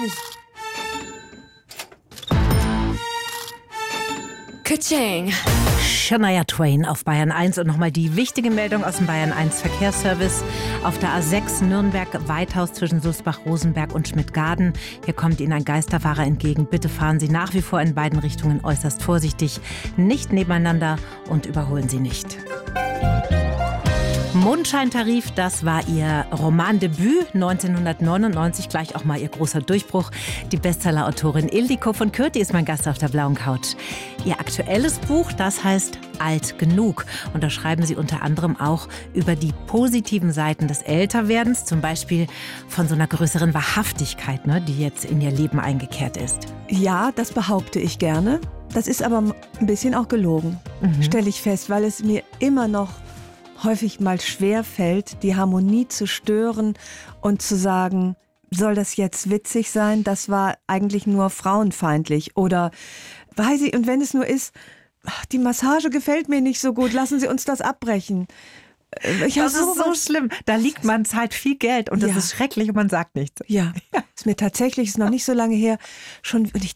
Tschüss. Ka-ching. Shania Twain auf Bayern 1 und nochmal die wichtige Meldung aus dem Bayern 1 Verkehrsservice. Auf der A6 Nürnberg-Weithaus zwischen Sulzbach-Rosenberg und Schmidtgaden. Hier kommt Ihnen ein Geisterfahrer entgegen. Bitte fahren Sie nach wie vor in beiden Richtungen äußerst vorsichtig. Nicht nebeneinander und überholen Sie nicht. Mondscheintarif, das war ihr Romandebüt 1999, gleich auch mal ihr großer Durchbruch. Die Bestseller-Autorin Ildiko von Kürti ist mein Gast auf der blauen Couch. Ihr aktuelles Buch, das heißt Alt genug. Und da schreiben sie unter anderem auch über die positiven Seiten des Älterwerdens, zum Beispiel von so einer größeren Wahrhaftigkeit, ne, die jetzt in ihr Leben eingekehrt ist. Ja, das behaupte ich gerne. Das ist aber ein bisschen auch gelogen, stelle ich fest, weil es mir immer noch häufig mal schwer fällt, die Harmonie zu stören und zu sagen, soll das jetzt witzig sein? Das war eigentlich nur frauenfeindlich. Oder weiß ich, und wenn es nur ist, die Massage gefällt mir nicht so gut, lassen Sie uns das abbrechen. Das ist so schlimm. Da liegt man zahlt viel Geld und das ist schrecklich und man sagt nichts. Ja, ist mir tatsächlich, ist noch nicht so lange her, schon, und ich